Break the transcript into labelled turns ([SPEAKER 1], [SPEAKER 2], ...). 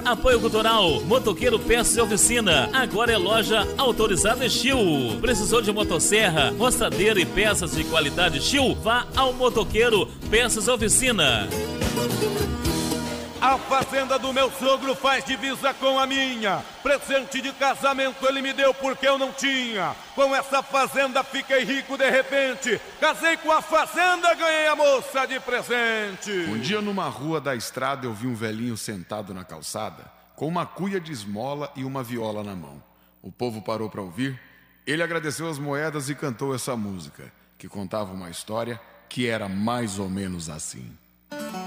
[SPEAKER 1] Apoio Cultural, Motoqueiro Peças e Oficina. Agora é loja autorizada Estil. Precisou de motosserra, roçadeira e peças de qualidade Estil? Vá ao Motoqueiro Peças e Oficina.
[SPEAKER 2] A fazenda do meu sogro faz divisa com a minha. Presente de casamento ele me deu porque eu não tinha. Com essa fazenda fiquei rico de repente. Casei com a fazenda, ganhei a moça de presente.
[SPEAKER 3] Um dia numa rua da estrada eu vi um velhinho sentado na calçada, com uma cuia de esmola e uma viola na mão. O povo parou para ouvir. Ele agradeceu as moedas e cantou essa música, que contava uma história que era mais ou menos assim.